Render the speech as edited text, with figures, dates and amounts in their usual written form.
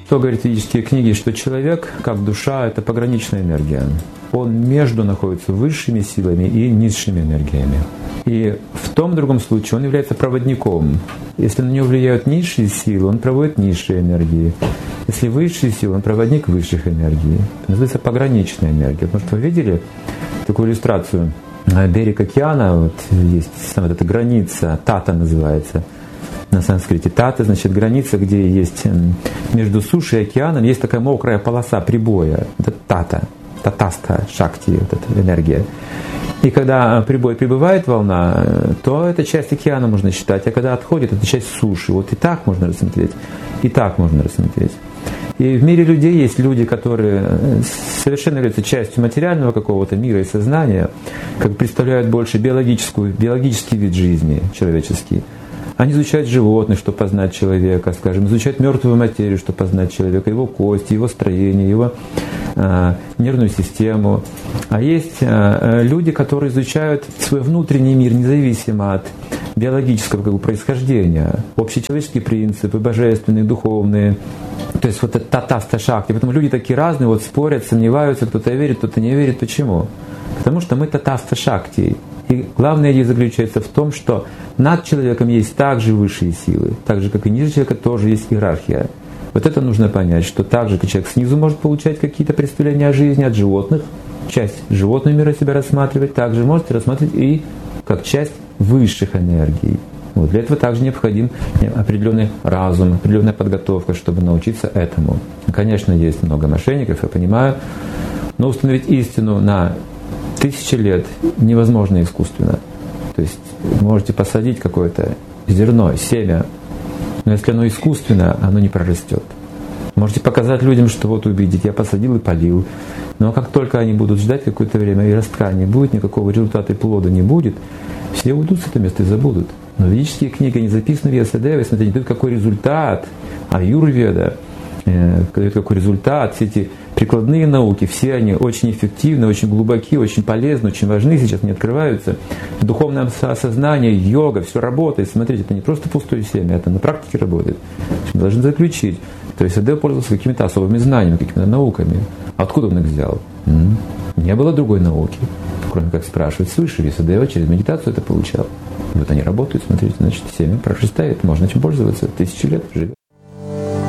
Что говорят ведические книги, что человек, как душа, это пограничная энергия. Он между находится высшими силами и низшими энергиями. И в том другом случае он является проводником. Если на него влияют низшие силы, он проводит низшие энергии. Если высшие силы, он проводник высших энергий. Это называется пограничная энергия. Потому что вы видели такую иллюстрацию? Берег океана, вот есть вот эта граница, тата называется. На санскрите тата, значит, граница, где есть между сушей и океаном, есть такая мокрая полоса прибоя. Это тата, татаста, шакти, вот эта энергия. И когда прибой прибывает волна, то это часть океана можно считать, а когда отходит, это часть суши. Вот и так можно рассмотреть, и так можно рассмотреть. И в мире людей есть люди, которые совершенно являются частью материального какого-то мира и сознания, как представляют больше биологический вид жизни человеческий. Они изучают животных, чтобы познать человека, скажем, изучают мертвую материю, чтобы познать человека, его кости, его строение, его нервную систему. А есть люди, которые изучают свой внутренний мир, независимо от биологического происхождения, общечеловеческие принципы, божественные, духовные. То есть вот это татаста шакти. Поэтому люди такие разные, вот спорят, сомневаются, кто-то верит, кто-то не верит. Почему? Потому что мы татаста шакти. И главная идея заключается в том, что над человеком есть также высшие силы, так же, как и ниже человека, тоже есть иерархия. Вот это нужно понять, что так же, как человек снизу может получать какие-то представления о жизни от животных, часть животного мира себя рассматривать, также можете рассматривать и как часть высших энергий. Вот. Для этого также необходим определенный разум, определенная подготовка, чтобы научиться этому. Конечно, есть много мошенников, я понимаю, но установить истину на 1000 лет невозможно искусственно. То есть вы можете посадить какое-то зерно, семя, но если оно искусственно, оно не прорастет. Можете показать людям, что вот увидеть, я посадил и полил. Но как только они будут ждать какое-то время, и ростка не будет, никакого результата и плода не будет, все уйдут с этого места и забудут. Но ведические книги, они записаны в Вьясадеве, смотрите, дают какой результат, аюрведа дает какой результат, все эти прикладные науки, все они очень эффективны, очень глубоки, очень полезны, очень важны, сейчас они открываются. Духовное осознание, йога, все работает. Смотрите, это не просто пустое семя, это на практике работает. Мы должны заключить. То есть Вьясадева пользовался какими-то особыми знаниями, какими-то науками. Откуда он их взял? Не было другой науки, кроме как спрашивать свыше. Вьясадева через медитацию это получал. Вот они работают, смотрите, значит, семя прорастает, можно этим пользоваться, 1000 лет живет.